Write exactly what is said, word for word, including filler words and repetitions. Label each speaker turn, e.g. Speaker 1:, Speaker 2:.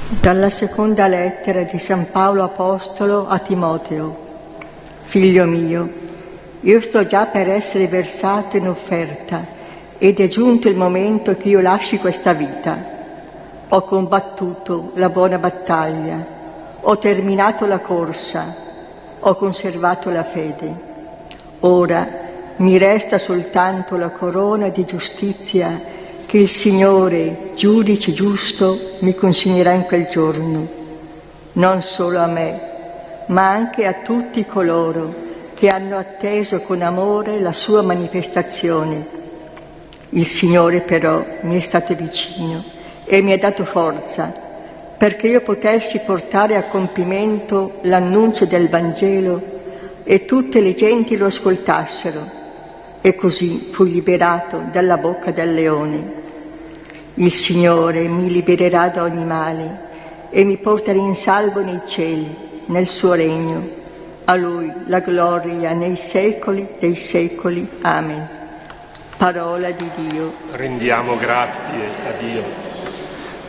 Speaker 1: Dalla seconda lettera di San Paolo Apostolo a Timoteo. Figlio mio, io sto già per essere versato in offerta ed è giunto il momento che io lasci questa vita. Ho combattuto la buona battaglia, ho terminato la corsa, ho conservato la fede. Ora mi resta soltanto la corona di giustizia che il Signore, giudice giusto, mi consegnerà in quel giorno, non solo a me, ma anche a tutti coloro che hanno atteso con amore la sua manifestazione. Il Signore però mi è stato vicino e mi ha dato forza perché io potessi portare a compimento l'annuncio del Vangelo e tutte le genti lo ascoltassero. E così fu liberato dalla bocca del leone. Il Signore mi libererà da ogni male e mi porterà in salvo nei cieli, nel suo regno. A Lui la gloria nei secoli dei secoli. Amen. Parola di Dio.
Speaker 2: Rendiamo grazie a Dio.